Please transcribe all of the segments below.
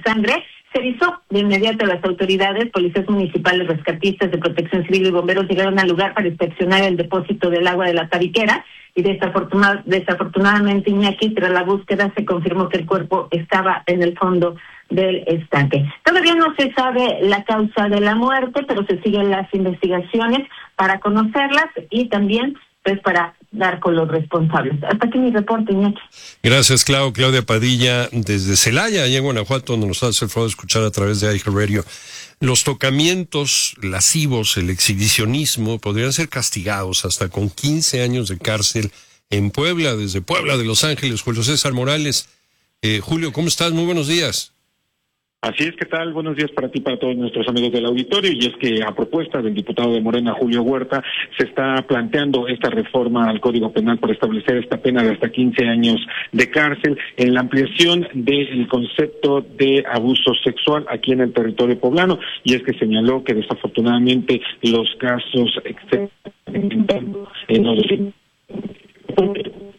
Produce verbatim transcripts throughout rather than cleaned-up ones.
sangre. Se avisó de inmediato a las autoridades, policías municipales, rescatistas de Protección Civil y bomberos llegaron al lugar para inspeccionar el depósito del agua de la tariquera y desafortunad, desafortunadamente, Iñaki, tras la búsqueda se confirmó que el cuerpo estaba en el fondo del estanque. Todavía no se sabe la causa de la muerte, pero se siguen las investigaciones para conocerlas y también pues para dar con los responsables. Hasta aquí mi reporte, Iñaki. Gracias, Clau. Claudia Padilla, desde Celaya, allá en Guanajuato, donde nos hace el favor de escuchar a través de iHeartRadio. Los tocamientos lascivos, el exhibicionismo, podrían ser castigados hasta con quince años de cárcel en Puebla, desde Puebla de Los Ángeles. Julio César Morales. Eh, Julio, ¿cómo estás? Muy buenos días. Así es, ¿qué tal? Buenos días para ti, para todos nuestros amigos del auditorio, y es que a propuesta del diputado de Morena, Julio Huerta, se está planteando esta reforma al Código Penal por establecer esta pena de hasta quince años de cárcel en la ampliación del concepto de abuso sexual aquí en el territorio poblano, y es que señaló que desafortunadamente los casos excepcionales en los...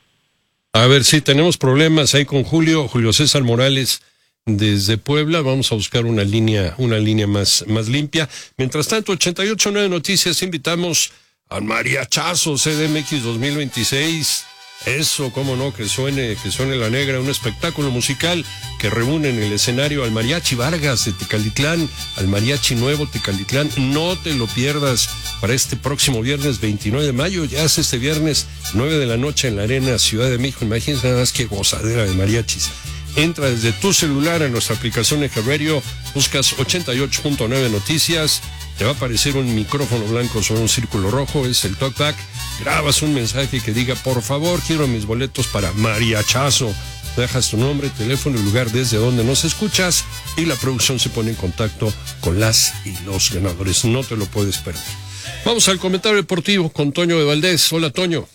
A ver, sí, tenemos problemas ahí con Julio, Julio César Morales, desde Puebla. Vamos a buscar una línea, una línea más, más limpia. Mientras tanto, ochenta y ocho punto nueve Noticias, invitamos al Mariachazo C D M X dos mil veintiséis. Eso, cómo no, que suene, que suene la negra, un espectáculo musical que reúne en el escenario al Mariachi Vargas de Tecalitlán, al Mariachi Nuevo Tecalitlán. No te lo pierdas para este próximo viernes veintinueve de mayo, ya es este viernes nueve de la noche en la Arena Ciudad de México. Imagínense nada más qué gozadera de mariachis. Entra desde tu celular en nuestra aplicación iHeartRadio, buscas ochenta y ocho punto nueve Noticias, te va a aparecer un micrófono blanco sobre un círculo rojo, es el talkback, grabas un mensaje que diga, por favor, quiero mis boletos para Mariachazo, dejas tu nombre, teléfono y lugar desde donde nos escuchas, y la producción se pone en contacto con las y los ganadores, no te lo puedes perder. Vamos al comentario deportivo con Toño de Valdés. Hola, Toño.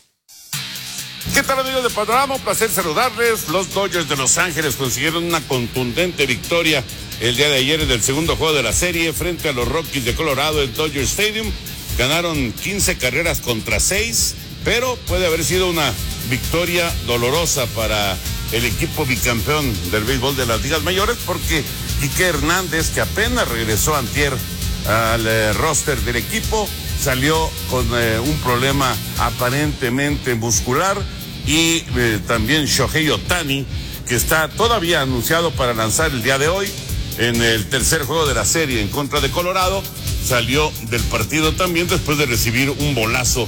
¿Qué tal, amigos de Panorama? Un placer saludarles. Los Dodgers de Los Ángeles consiguieron una contundente victoria el día de ayer en el segundo juego de la serie frente a los Rockies de Colorado en Dodger Stadium. Ganaron quince carreras contra seis, pero puede haber sido una victoria dolorosa para el equipo bicampeón del béisbol de las ligas mayores, porque Quique Hernández, que apenas regresó antier al eh, roster del equipo, salió con eh, un problema aparentemente muscular, y eh, también Shohei Ohtani, que está todavía anunciado para lanzar el día de hoy en el tercer juego de la serie en contra de Colorado, salió del partido también después de recibir un bolazo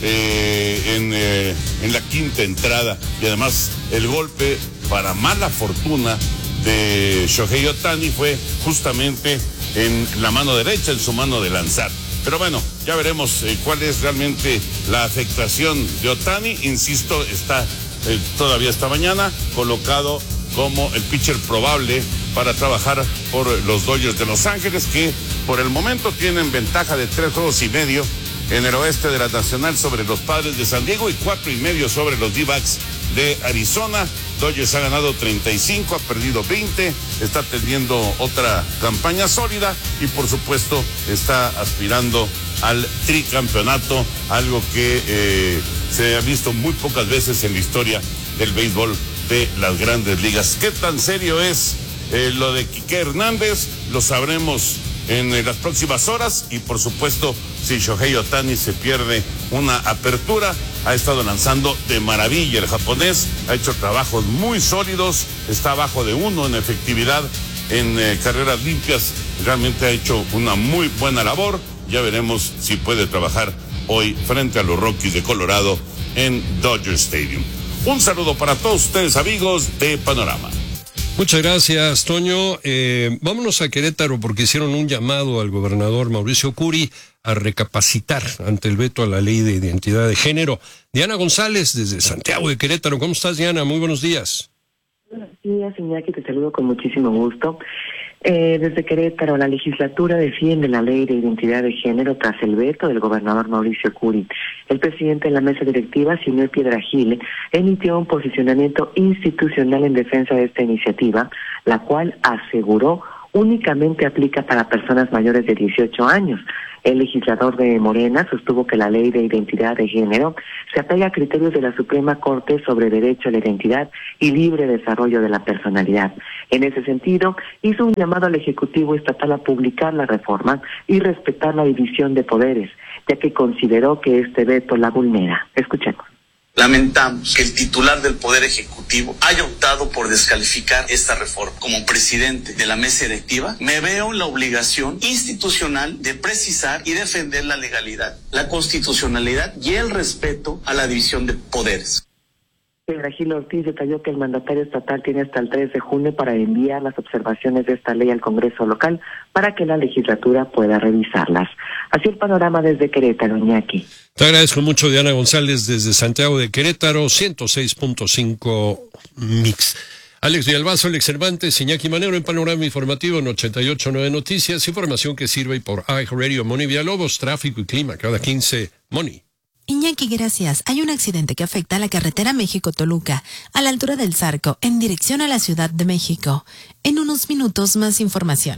eh, en, eh, en la quinta entrada, y además el golpe, para mala fortuna de Shohei Ohtani, fue justamente en la mano derecha, en su mano de lanzar. Pero bueno, ya veremos eh, cuál es realmente la afectación de Ohtani. Insisto, está eh, todavía esta mañana colocado como el pitcher probable para trabajar por los Dodgers de Los Ángeles, que por el momento tienen ventaja de tres juegos y medio en el oeste de la Nacional sobre los Padres de San Diego y cuatro y medio sobre los D-backs de Arizona. Dodgers ha ganado treinta y cinco, ha perdido veinte, está teniendo otra campaña sólida y por supuesto está aspirando al tricampeonato, algo que eh, se ha visto muy pocas veces en la historia del béisbol de las grandes ligas. ¿Qué tan serio es eh, lo de Quique Hernández? Lo sabremos en eh, las próximas horas, y por supuesto, si Shohei Ohtani se pierde una apertura, ha estado lanzando de maravilla el japonés, ha hecho trabajos muy sólidos, está abajo de uno en efectividad en eh, carreras limpias, realmente ha hecho una muy buena labor. Ya veremos si puede trabajar hoy frente a los Rockies de Colorado en Dodger Stadium. Un saludo para todos ustedes, amigos de Panorama. Muchas gracias, Toño. Eh, vámonos a Querétaro, porque hicieron un llamado al gobernador Mauricio Curi a recapacitar ante el veto a la ley de identidad de género. Diana González, desde Santiago de Querétaro. ¿Cómo estás, Diana? Muy buenos días. Buenos días, Iñaki, te saludo con muchísimo gusto. Eh, desde Querétaro, la legislatura defiende la ley de identidad de género tras el veto del gobernador Mauricio Curi. El presidente de la mesa directiva, Sinué Piedrahíle, emitió un posicionamiento institucional en defensa de esta iniciativa, la cual aseguró únicamente aplica para personas mayores de dieciocho años. El legislador de Morena sostuvo que la ley de identidad de género se apega a criterios de la Suprema Corte sobre derecho a la identidad y libre desarrollo de la personalidad. En ese sentido, hizo un llamado al Ejecutivo Estatal a publicar la reforma y respetar la división de poderes, ya que consideró que este veto la vulnera. Escuchemos. Lamentamos que el titular del Poder Ejecutivo haya optado por descalificar esta reforma. Como presidente de la mesa directiva, me veo en la obligación institucional de precisar y defender la legalidad, la constitucionalidad y el respeto a la división de poderes. Gil Ortiz detalló que el mandatario estatal tiene hasta el tres de junio para enviar las observaciones de esta ley al Congreso local para que la legislatura pueda revisarlas. Así el panorama desde Querétaro, Iñaki. Te agradezco mucho, Diana González, desde Santiago de Querétaro, ciento seis punto cinco Mix. Alex Villalbazo, Alex Cervantes, Iñaki Manero en Panorama Informativo en ochenta y ocho punto nueve Noticias, información que sirve por iHeartRadio. Moni Villalobos, tráfico y clima, cada quince, Moni. Iñaki, gracias. Hay un accidente que afecta a la carretera México-Toluca, a la altura del Zarco, en dirección a la Ciudad de México. En unos minutos, más información.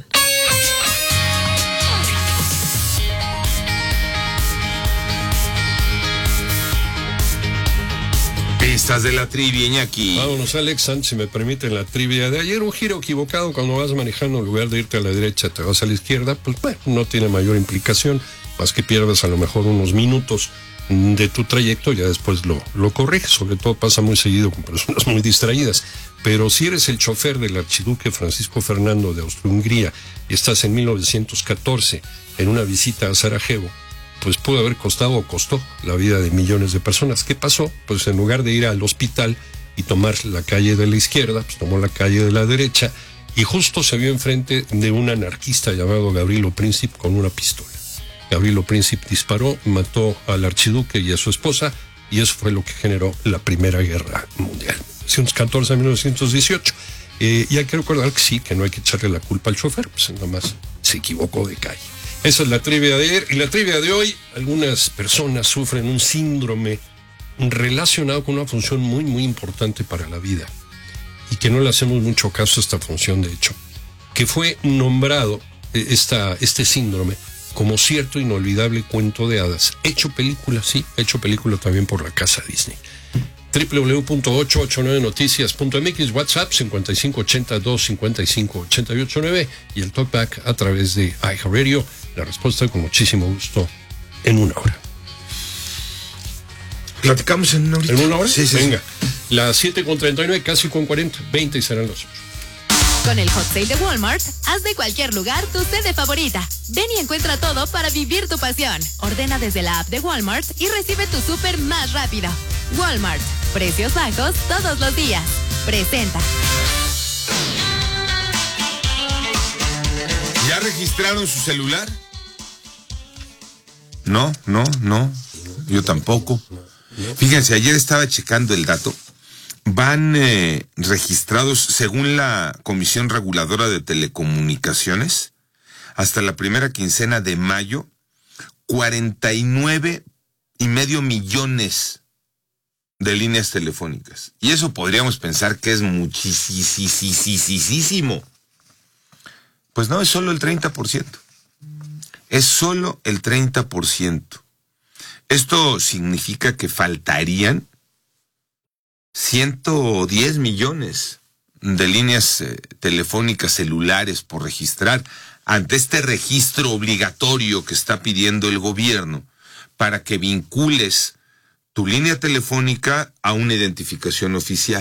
Pistas de la trivia, Iñaki. Vámonos, Alex, antes, si me permiten, la trivia de ayer. Un giro equivocado cuando vas manejando, en lugar de irte a la derecha, te vas a la izquierda. Pues bueno, no tiene mayor implicación, más que pierdas a lo mejor unos minutos de tu trayecto, ya después lo, lo corriges. Sobre todo pasa muy seguido con personas muy distraídas. Pero si eres el chofer del archiduque Francisco Fernando de Austria-Hungría y estás en mil novecientos catorce en una visita a Sarajevo, pues pudo haber costado o costó la vida de millones de personas. ¿Qué pasó? Pues en lugar de ir al hospital y tomar la calle de la izquierda, pues tomó la calle de la derecha y justo se vio enfrente de un anarquista llamado Gavrilo Princip con una pistola. Gavrilo Princip disparó, mató al archiduque y a su esposa, y eso fue lo que generó la Primera Guerra Mundial, mil novecientos catorce a mil novecientos dieciocho. Eh, y hay que recordar que sí, que no hay que echarle la culpa al chofer, pues nada más se equivocó de calle. Esa es la trivia de ayer. Y la trivia de hoy, algunas personas sufren un síndrome relacionado con una función muy, muy importante para la vida, y que no le hacemos mucho caso a esta función, de hecho, que fue nombrado esta, este síndrome como cierto inolvidable cuento de hadas, hecho película, sí, hecho película también por la casa Disney. doble u doble u doble u punto ochocientos ochenta y nueve noticias punto m x, WhatsApp cincuenta y cinco ochenta, dos cincuenta y cinco ochenta y ocho nueve y el talkback a través de iHeartRadio. La respuesta con muchísimo gusto en una hora. ¿Platicamos en una hora? ¿En una hora? Sí, sí. Venga, las siete con treinta y nueve, casi con cuarenta, veinte y serán las ocho. Con el Hot Sale de Walmart, haz de cualquier lugar tu sede favorita. Ven y encuentra todo para vivir tu pasión. Ordena desde la app de Walmart y recibe tu súper más rápido. Walmart, precios bajos todos los días. Presenta. ¿Ya registraron su celular? No, no, no. Yo tampoco. Fíjense, ayer estaba checando el dato. Van eh, registrados, según la Comisión Reguladora de Telecomunicaciones, hasta la primera quincena de mayo, cuarenta y nueve y medio millones de líneas telefónicas. Y eso podríamos pensar que es muchísimo. Pues no, es solo el treinta por ciento. Es solo el treinta por ciento. Esto significa que faltarían ciento diez millones de líneas eh, telefónicas celulares por registrar ante este registro obligatorio que está pidiendo el gobierno para que vincules tu línea telefónica a una identificación oficial.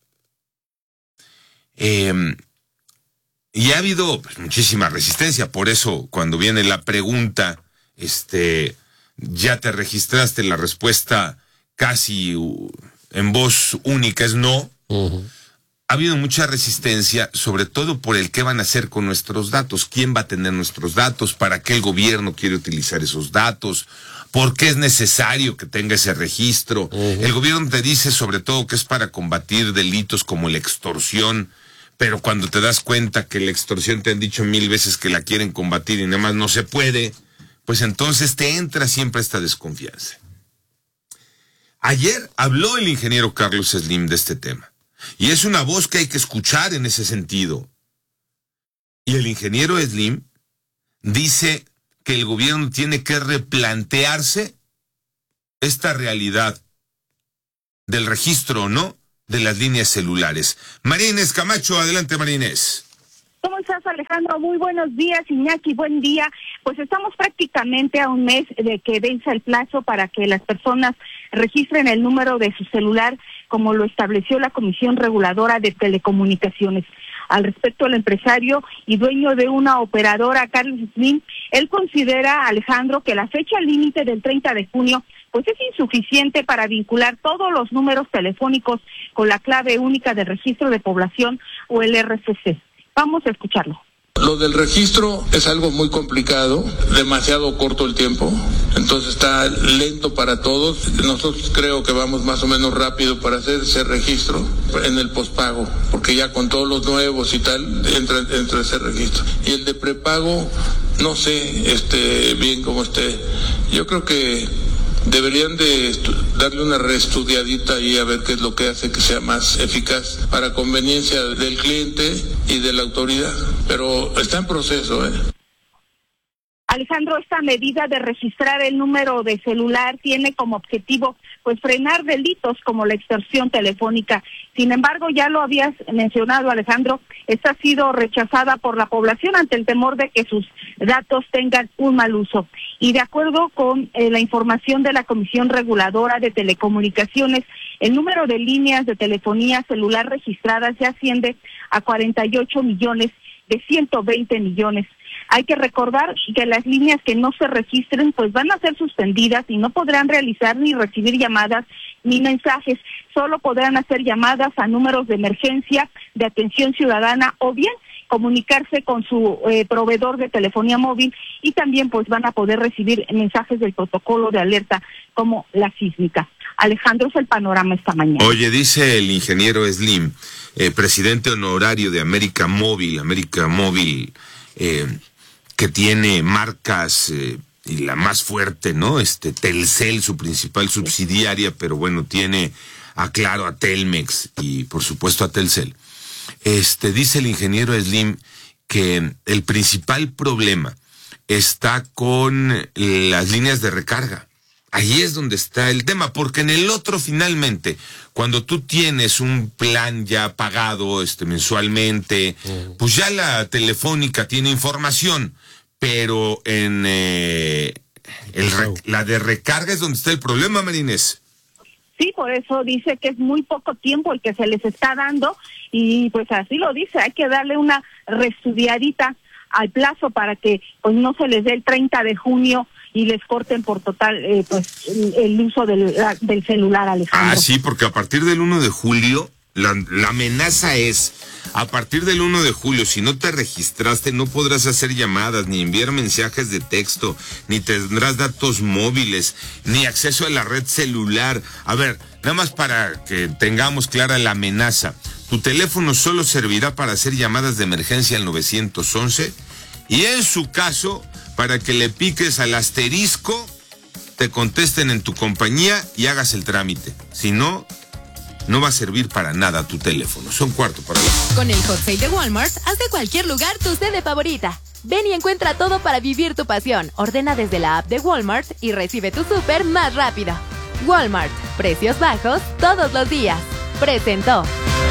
Eh, y ha habido pues, muchísima resistencia, por eso cuando viene la pregunta, este, ¿ya te registraste? La respuesta casi Uh, en voz única es no. Uh-huh. Ha habido mucha resistencia, sobre todo por el qué van a hacer con nuestros datos, quién va a tener nuestros datos, para qué el gobierno quiere utilizar esos datos, por qué es necesario que tenga ese registro. Uh-huh. El gobierno te dice sobre todo que es para combatir delitos como la extorsión, pero cuando te das cuenta que la extorsión te han dicho mil veces que la quieren combatir y nada más no se puede, pues entonces te entra siempre esta desconfianza. Ayer habló el ingeniero Carlos Slim de este tema, y es una voz que hay que escuchar en ese sentido. Y el ingeniero Slim dice que el gobierno tiene que replantearse esta realidad del registro o no de las líneas celulares. María Inés Camacho, adelante María Inés. ¿Cómo estás, Alejandro? Muy buenos días, Iñaki, buen día. Pues estamos prácticamente a un mes de que vence el plazo para que las personas registren el número de su celular, como lo estableció la Comisión Reguladora de Telecomunicaciones. Al respecto, el empresario y dueño de una operadora, Carlos Slim, él considera, Alejandro, que la fecha límite del treinta de junio pues es insuficiente para vincular todos los números telefónicos con la clave única de registro de población o el R F C. Vamos a escucharlo. Lo del registro es algo muy complicado, demasiado corto el tiempo, entonces está lento para todos. Nosotros creo que vamos más o menos rápido para hacer ese registro en el pospago, porque ya con todos los nuevos y tal, entra, entra ese registro. Y el de prepago, no sé este bien cómo esté. Yo creo que deberían de darle una reestudiadita ahí a ver qué es lo que hace que sea más eficaz para conveniencia del cliente y de la autoridad, pero está en proceso, ¿eh? Alejandro, esta medida de registrar el número de celular tiene como objetivo pues frenar delitos como la extorsión telefónica. Sin embargo, ya lo habías mencionado, Alejandro, esta ha sido rechazada por la población ante el temor de que sus datos tengan un mal uso. Y de acuerdo con eh, la información de la Comisión Reguladora de Telecomunicaciones, el número de líneas de telefonía celular registradas ya asciende a cuarenta y ocho millones de ciento veinte millones. Hay que recordar que las líneas que no se registren pues van a ser suspendidas y no podrán realizar ni recibir llamadas ni mensajes. Solo podrán hacer llamadas a números de emergencia, de atención ciudadana o bien comunicarse con su eh, proveedor de telefonía móvil, y también pues van a poder recibir mensajes del protocolo de alerta como la sísmica. Alejandro, es el panorama esta mañana. Oye, dice el ingeniero Slim, eh, presidente honorario de América Móvil, América Móvil, eh, que tiene marcas eh, y la más fuerte, ¿no? Este Telcel, su principal subsidiaria, pero bueno, tiene a Claro, a Telmex y por supuesto a Telcel. Este, dice el ingeniero Slim que el principal problema está con las líneas de recarga. Ahí es donde está el tema, porque en el otro finalmente, cuando tú tienes un plan ya pagado este mensualmente, uh-huh. pues ya la telefónica tiene información, pero en eh, el re- la de recarga es donde está el problema, Marínez. Sí, por eso dice que es muy poco tiempo el que se les está dando, y pues así lo dice, hay que darle una reestudiadita al plazo para que pues no se les dé el treinta de junio y les corten por total eh, pues el, el uso del, la, del celular, Alejandro. Ah, sí, porque a partir del uno de julio, la, la amenaza es, a partir del uno de julio, si no te registraste, no podrás hacer llamadas, ni enviar mensajes de texto, ni tendrás datos móviles, ni acceso a la red celular. A ver, nada más para que tengamos clara la amenaza. Tu teléfono solo servirá para hacer llamadas de emergencia al nueve once y en su caso, para que le piques al asterisco, te contesten en tu compañía y hagas el trámite. Si no, no va a servir para nada tu teléfono. Son cuarto para la... Con el Hot Sale de Walmart, haz de cualquier lugar tu sede favorita. Ven y encuentra todo para vivir tu pasión. Ordena desde la app de Walmart y recibe tu súper más rápido. Walmart, precios bajos todos los días. Presentó.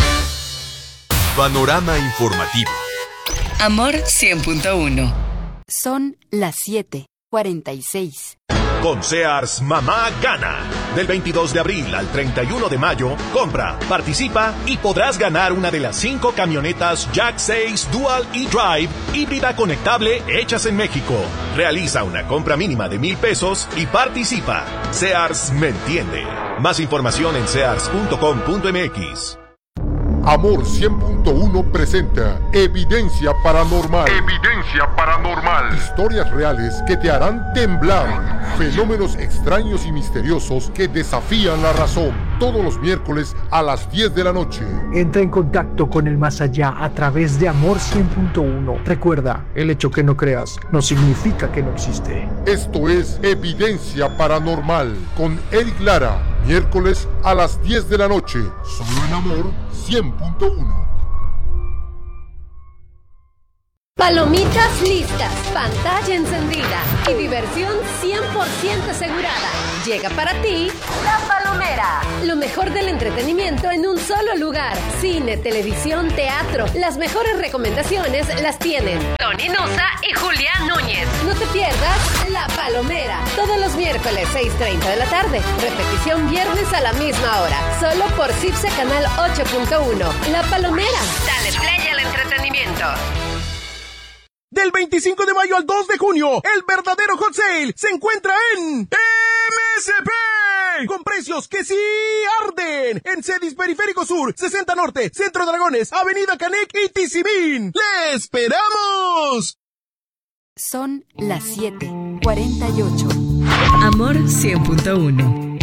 Panorama informativo. Amor cien punto uno. Son las siete cuarenta y seis. Con Sears, mamá gana. Del veintidós de abril al treinta y uno de mayo, compra, participa y podrás ganar una de las cinco camionetas Jack seis Dual E-Drive híbrida conectable hechas en México. Realiza una compra mínima de mil pesos y participa. Sears me entiende. Más información en sears punto com punto m x. Amor cien punto uno presenta Evidencia Paranormal. Evidencia Paranormal. Historias reales que te harán temblar. Fenómenos extraños y misteriosos que desafían la razón. Todos los miércoles a las diez de la noche. Entra en contacto con el más allá a través de Amor cien punto uno. Recuerda, el hecho que no creas no significa que no existe. Esto es Evidencia Paranormal con Eric Lara. Miércoles a las diez de la noche. Solo en Amor cien punto uno. Palomitas listas, pantalla encendida y diversión cien por ciento asegurada. Llega para ti La Palomera. Lo mejor del entretenimiento en un solo lugar. Cine, televisión, teatro. Las mejores recomendaciones las tienen Tony Nusa y Julián Núñez. No te pierdas La Palomera. Todos los miércoles seis treinta de la tarde. Repetición viernes a la misma hora. Solo por Cipse Canal ocho punto uno. La Palomera. Dale play al entretenimiento. Del veinticinco de mayo al dos de junio, el verdadero hot sale se encuentra en M S P, con precios que sí arden, en Cedis Periférico Sur, sesenta Norte, Centro Dragones, Avenida Canec y Tizimín. ¡Le esperamos! Son las siete cuarenta y ocho. Amor cien punto uno.